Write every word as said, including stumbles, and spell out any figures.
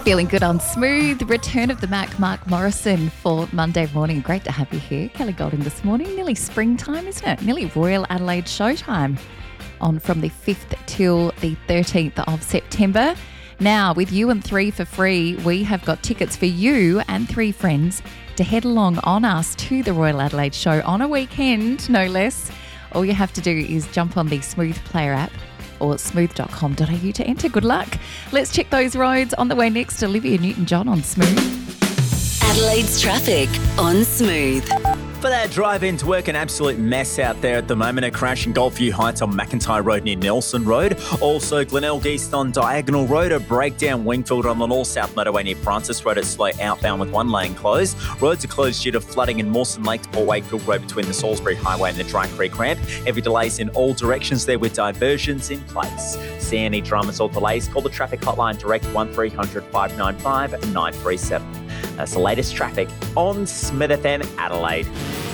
Feeling good on Smooth. Return of the Mac, Mark Morrison for Monday morning. Great to have you here. Kelly Golding this morning. Nearly springtime, isn't it? Nearly Royal Adelaide showtime on from the fifth till the thirteenth of September. Now, with you and three for free, we have got tickets for you and three friends to head along on us to the Royal Adelaide show on a weekend, no less. All you have to do is jump on the Smooth Player app or smooth dot com dot a u to enter. Good luck. Let's check those roads. On the way next, Olivia Newton-John on Smooth. Adelaide's traffic on Smooth. For that drive into work, an absolute mess out there at the moment. A crash in Goldview Heights on McIntyre Road near Nelson Road. Also, Glenelg East on Diagonal Road. A breakdown Wingfield on the North-South Motorway near Francis Road. It's slow outbound with one lane closed. Roads are closed due to flooding in Mawson Lake to Port Wakefield Road between the Salisbury Highway and the Dry Creek ramp. Heavy delays in all directions there with diversions in place. See any dramas or delays? Call the traffic hotline direct one three hundred five nine five nine three seven. That's the latest traffic on Smith F M Adelaide.